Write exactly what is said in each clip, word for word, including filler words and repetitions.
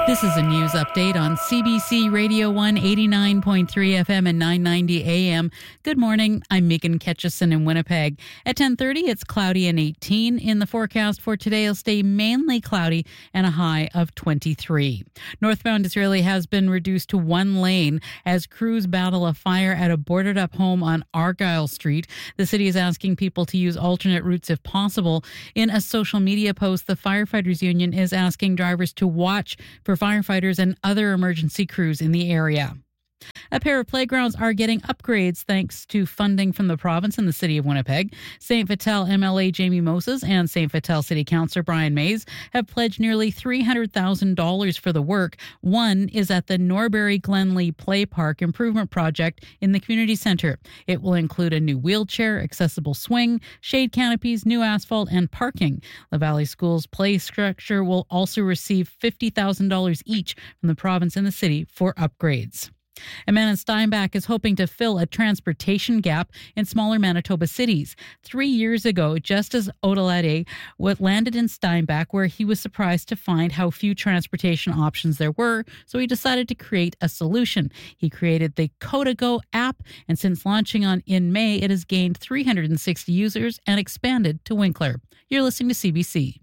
This is a news update on C B C Radio one eighty-nine point three F M and nine ninety A M. Good morning. I'm Megan Ketchison in Winnipeg. At ten thirty, it's cloudy and eighteen. In the forecast for today, it'll stay mainly cloudy and a high of twenty-three. Northbound Disraeli has been reduced to one lane as crews battle a fire at a boarded-up home on Argyle Street. The city is asking people to use alternate routes if possible. In a social media post, the Firefighters Union is asking drivers to watch for firefighters and other emergency crews in the area. A pair of playgrounds are getting upgrades thanks to funding from the province and the city of Winnipeg. Saint Vital M L A Jamie Moses and Saint Vital City Councillor Brian Mays have pledged nearly three hundred thousand dollars for the work. One is at the Norbury Glenlee Play Park Improvement Project in the community centre. It will include a new wheelchair, accessible swing, shade canopies, new asphalt, and parking. La Valley School's play structure will also receive fifty thousand dollars each from the province and the city for upgrades. A man in Steinbach is hoping to fill a transportation gap in smaller Manitoba cities. Three years ago, Justice Odelade landed in Steinbach, where he was surprised to find how few transportation options there were, so he decided to create a solution. He created the Codago app, and since launching on in May, it has gained three hundred sixty users and expanded to Winkler. You're listening to C B C.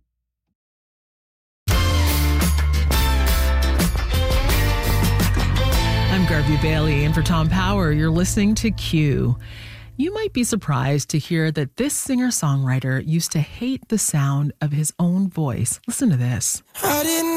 I'm Garvey Bailey, and for Tom Power, you're listening to Q. You might be surprised to hear that this singer-songwriter used to hate the sound of his own voice. Listen to this. I didn't